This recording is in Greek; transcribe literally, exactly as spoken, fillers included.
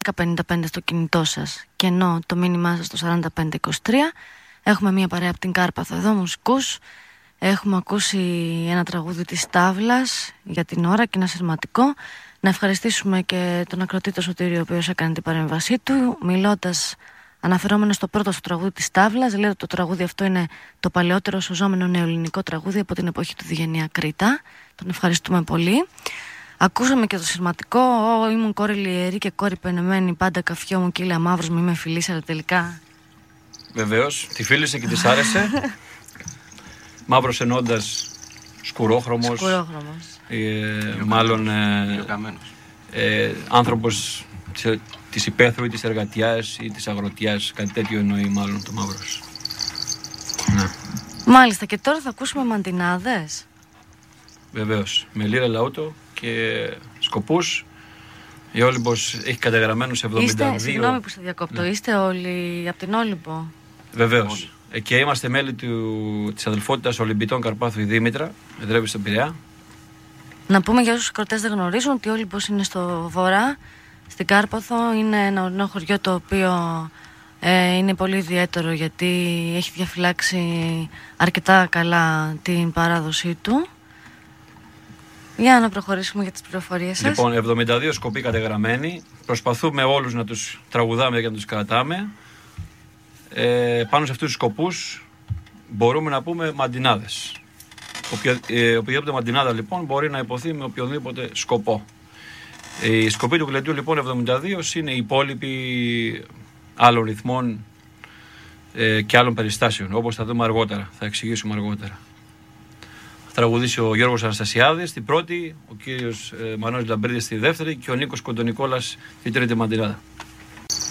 πενήντα πέντε στο κινητό σας και ενώ το μήνυμά σας στο σαράντα πέντε είκοσι τρία. Έχουμε μία παρέα από την Κάρπαθο εδώ, μουσικούς. Έχουμε ακούσει ένα τραγούδι της Τάβλας για την ώρα και ένα σειρματικό. Να ευχαριστήσουμε και τον ακροτή το Σωτήριο, ο οποίος έκανε την παρέμβασή του, μιλώντας, αναφερόμενο στο πρώτο στο τραγούδι της Τάβλας. Λέει ότι το τραγούδι αυτό είναι το παλαιότερο σωζόμενο νεοελληνικό τραγούδι από την εποχή του Διγενεία Κρήτα. Τον ευχαριστούμε πολύ. Ακούσαμε και το σειρματικό. Ω, ήμουν κόρη λιερή και κόρη πενεμένη, πάντα καφιό μου κύλα μαύρος, μη με φιλείς, αλλά τελικά. Βεβαίως, τη φίλησε και της άρεσε. Μαύρος ενώντας σκουρόχρωμος. Σκουρόχρωμος. Ε, μάλλον ε, ε, άνθρωπος της, της υπαίθρου ή της εργατιάς ή της αγροτιάς. Κάτι τέτοιο εννοεί μάλλον το μαύρος. Ναι. Μάλιστα, και τώρα θα ακούσουμε μαντινάδες. Βεβαίως, με λίρα λαούτο και σκοπούς. Η Όλυμπος έχει καταγραμμένους εβδομήντα δύο. Είστε, συγγνώμη που σε διακόπτω, ναι. Είστε όλοι από την Όλυμπο. Βεβαίως. Ε, και είμαστε μέλη του, της αδελφότητας Ολυμπιτών Καρπάθου η Δήμητρα, εδρεύει στον Πειραιά. Να πούμε για όσους κροτές δεν γνωρίζουν ότι η Όλυμπος είναι στο βορρά, στην Κάρπαθο. Είναι ένα ορεινό χωριό το οποίο ε, είναι πολύ ιδιαίτερο γιατί έχει διαφυλάξει αρκετά καλά την παράδοσή του. Για να προχωρήσουμε για τις πληροφορίες σας. Λοιπόν, εβδομήντα δύο σκοποί κατεγραμμένοι. Προσπαθούμε όλους να τους τραγουδάμε και να τους κρατάμε. Ε, πάνω σε αυτούς τους σκοπούς μπορούμε να πούμε μαντινάδες. Οποιο, ε, οποιοδήποτε μαντινάδα λοιπόν μπορεί να υποθεί με οποιοδήποτε σκοπό. Ε, οι σκοποί του Κλετιού λοιπόν εβδομήντα δύο είναι οι υπόλοιποι άλλων ρυθμών ε, και άλλων περιστάσεων, όπως θα δούμε αργότερα, θα εξηγήσουμε αργότερα. Θα τραγουδήσει ο Γιώργος Αναστασιάδης στην πρώτη, ο κύριος ε, Μανώλης Λαμπρίδης στη δεύτερη και ο Νίκος Κοντονικόλας στη τρίτη μαντινάδα.